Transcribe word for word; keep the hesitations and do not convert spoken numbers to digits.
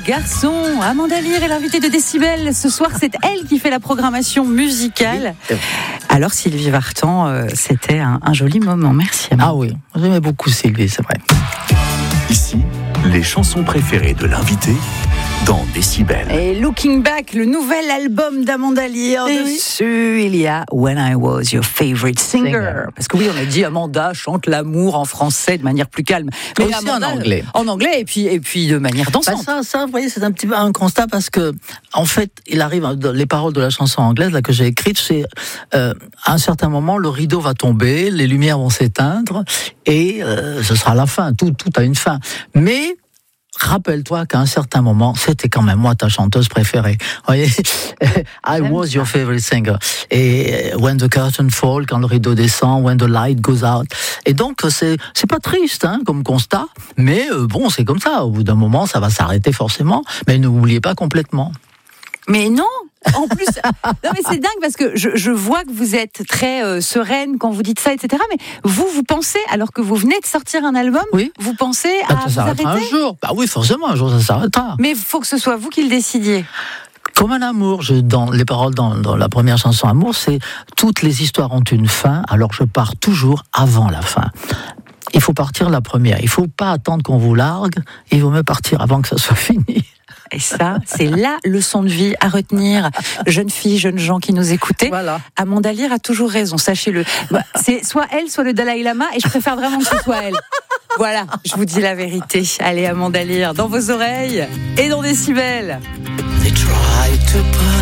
garçon. Amanda Lear est l'invitée de Décibel. Ce soir, c'est elle qui fait la programmation musicale. Alors, Sylvie Vartan, euh, c'était un, un joli moment. Merci, Amanda. Ah oui, j'aimais beaucoup Sylvie, c'est vrai. Ici, les chansons préférées de l'invité dans Décibel. Et Looking Back, le nouvel album d'Amanda Lear. Et Dessus, il y a When I Was Your Favorite Singer. Singer. Parce que oui, on a dit Amanda chante l'amour en français de manière plus calme. Mais aussi Amanda, en anglais. En anglais et puis, et puis de manière dansante. Bah ça, ça, vous voyez, c'est un petit peu un constat parce que, en fait, il arrive, les paroles de la chanson anglaise là, que j'ai écrite, c'est euh, à un certain moment, le rideau va tomber, les lumières vont s'éteindre et euh, ce sera la fin. Tout, tout a une fin. Mais rappelle-toi qu'à un certain moment, c'était quand même moi ta chanteuse préférée. Vous voyez, I was your favorite singer. Et when the curtain falls, quand le rideau descend, when the light goes out. Et donc c'est c'est pas triste hein, comme constat, mais euh, bon c'est comme ça. Au bout d'un moment, ça va s'arrêter forcément. Mais n'oubliez pas complètement. Mais non. En plus, non mais c'est dingue parce que je, je vois que vous êtes très euh, sereine quand vous dites ça, et cetera. Mais vous, vous pensez, alors que vous venez de sortir un album, oui. vous pensez bah, à ça vous s'arrêtera arrêter un jour. Bah oui, forcément, un jour ça s'arrêtera. Mais il faut que ce soit vous qui le décidiez. Comme un amour, je, dans les paroles dans, dans la première chanson Amour, c'est toutes les histoires ont une fin, alors je pars toujours avant la fin. Il faut partir la première. Il ne faut pas attendre qu'on vous largue. Il vaut mieux partir avant que ça soit fini. Et ça, c'est la leçon de vie à retenir. Jeunes filles, jeunes gens qui nous écoutaient. Voilà. Amanda Lear a toujours raison, sachez-le. C'est soit elle, soit le Dalai Lama, et je préfère vraiment que ce soit elle. Voilà, je vous dis la vérité. Allez, Amanda Lear, dans vos oreilles et dans Décibel. They tried to